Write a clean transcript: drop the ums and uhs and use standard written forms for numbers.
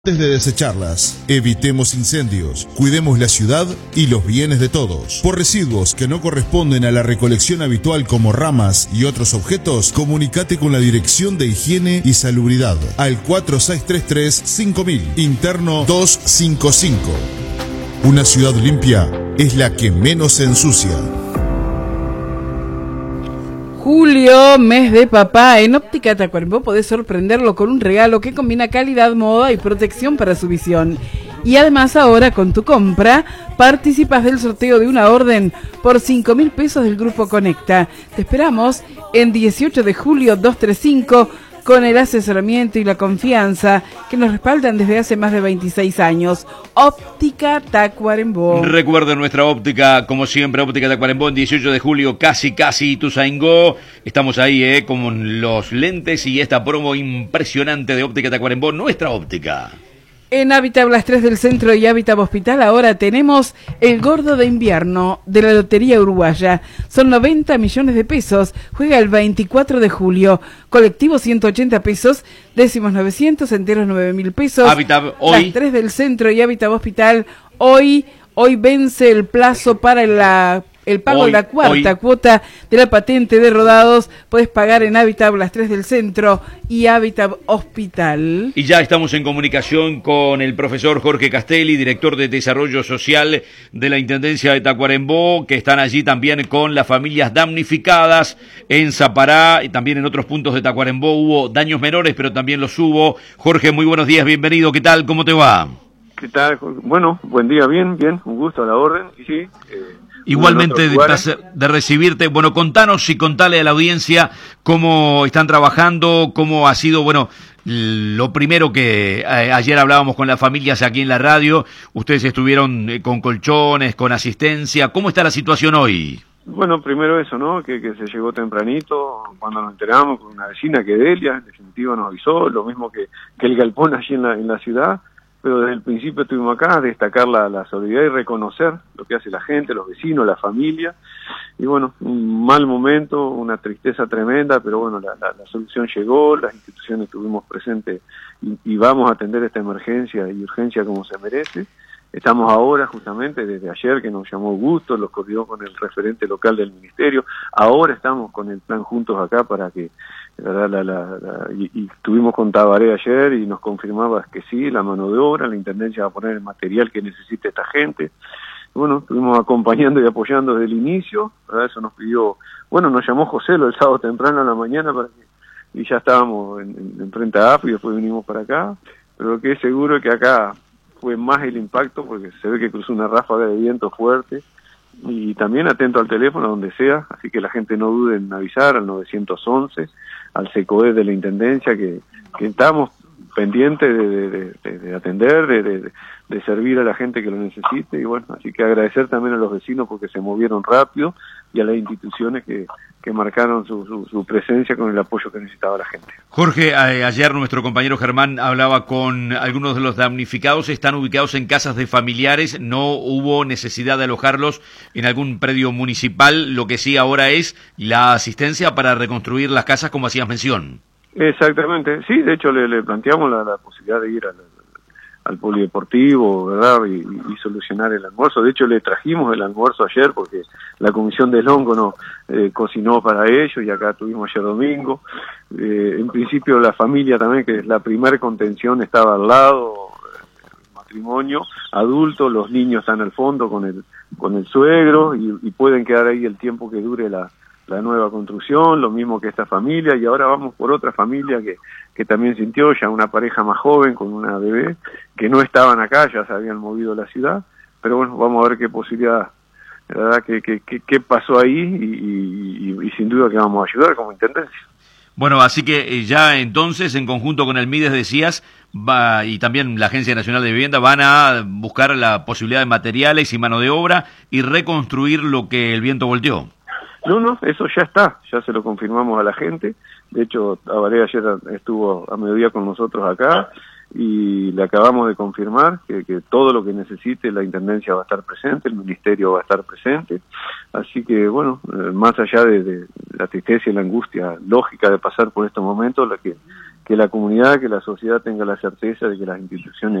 Antes de desecharlas, evitemos incendios, cuidemos la ciudad y los bienes de todos. Por residuos que no corresponden a la recolección habitual como ramas y otros objetos, comunicate con la Dirección de Higiene y Salubridad al 4633-5000, interno 255. Una ciudad limpia es la que menos se ensucia. Julio, mes de papá. En Óptica Tacuarembó podés sorprenderlo con un regalo que combina calidad, moda y protección para su visión. Y además ahora con tu compra participas del sorteo de una orden por 5.000 pesos del Grupo Conecta. Te esperamos en 18 de julio 235 con el asesoramiento y la confianza que nos respaldan desde hace más de 26 años. Óptica Tacuarembó. Recuerden nuestra óptica, como siempre, Óptica Tacuarembó, en 18 de julio, casi Ituzaingó. Estamos ahí, con los lentes y esta promo impresionante de Óptica Tacuarembó, nuestra óptica. En Hábitat Las 3 del Centro y Hábitat Hospital ahora tenemos el gordo de invierno de la Lotería Uruguaya. Son 90 millones de pesos. Juega el 24 de julio. Colectivo 180 pesos. Décimos 900, enteros 9.000 pesos. Hábitat hoy. Las 3 del Centro y Hábitat Hospital. Hoy vence el plazo para el pago de la cuarta cuota de la patente de rodados. Puedes pagar en Hábitat Las 3 del Centro y Hábitat Hospital. Y ya estamos en comunicación con el profesor Jorge Castelli, director de Desarrollo Social de la Intendencia de Tacuarembó, que están allí también con las familias damnificadas en Zapará y también en otros puntos de Tacuarembó. Hubo daños menores, pero también los hubo. Jorge, muy buenos días, bienvenido. ¿Qué tal? ¿Cómo te va? ¿Qué tal? Bueno, buen día, bien, un gusto a la orden. Y sí, igualmente de recibirte. Bueno, contanos y contale a la audiencia cómo están trabajando, cómo ha sido, lo primero que ayer hablábamos con las familias aquí en la radio. Ustedes estuvieron con colchones, con asistencia. ¿Cómo está la situación hoy? Bueno, primero eso, ¿no? Que se llegó tempranito, cuando nos enteramos con una vecina que Delia, en definitiva nos avisó, lo mismo que el galpón allí en la ciudad. Pero desde el principio estuvimos acá a destacar la solidaridad y reconocer lo que hace la gente, los vecinos, la familia. Y bueno, un mal momento, una tristeza tremenda, pero bueno, la solución llegó, las instituciones estuvimos presentes y vamos a atender esta emergencia y urgencia como se merece. Estamos ahora, justamente, desde ayer que nos llamó Augusto, los coordinó con el referente local del ministerio. Ahora estamos con el plan juntos acá para que, y estuvimos con Tabaré ayer y nos confirmaba que sí, la mano de obra, la intendencia va a poner el material que necesite esta gente. Bueno, estuvimos acompañando y apoyando desde el inicio, ¿verdad? Eso nos pidió, nos llamó José el sábado temprano a la mañana y ya estábamos en frente a AFI y después vinimos para acá, pero lo que es seguro es que acá fue más el impacto porque se ve que cruzó una ráfaga de viento fuerte y también atento al teléfono donde sea, así que la gente no dude en avisar al 911, al SECODE de la Intendencia que estamos pendientes de atender, de servir a la gente que lo necesite y bueno, así que agradecer también a los vecinos porque se movieron rápido y a las instituciones que marcaron su presencia con el apoyo que necesitaba la gente. Jorge, ayer nuestro compañero Germán hablaba con algunos de los damnificados, están ubicados en casas de familiares, no hubo necesidad de alojarlos en algún predio municipal, lo que sí ahora es la asistencia para reconstruir las casas como hacías mención. Exactamente, sí, de hecho le planteamos la posibilidad de ir al polideportivo, ¿verdad? Y solucionar el almuerzo. De hecho, le trajimos el almuerzo ayer porque la comisión del hongo cocinó para ellos y acá tuvimos ayer domingo. En principio la familia también, que es la primer contención, estaba al lado, el matrimonio, adulto, los niños están al fondo con el suegro y pueden quedar ahí el tiempo que dure la nueva construcción, lo mismo que esta familia, y ahora vamos por otra familia que también sintió, ya una pareja más joven con una bebé, que no estaban acá, ya se habían movido a la ciudad, pero bueno, vamos a ver qué posibilidad, la verdad, qué pasó ahí, y sin duda que vamos a ayudar como Intendencia. Bueno, así que ya entonces, en conjunto con el MIDES, decías, y también la Agencia Nacional de Vivienda, van a buscar la posibilidad de materiales y mano de obra y reconstruir lo que el viento volteó. No, eso ya está, ya se lo confirmamos a la gente. De hecho, Tabaré ayer estuvo a mediodía con nosotros acá y le acabamos de confirmar que todo lo que necesite la Intendencia va a estar presente, el Ministerio va a estar presente. Así que, más allá de la tristeza y la angustia lógica de pasar por estos momentos, la comunidad, que la sociedad tenga la certeza de que las instituciones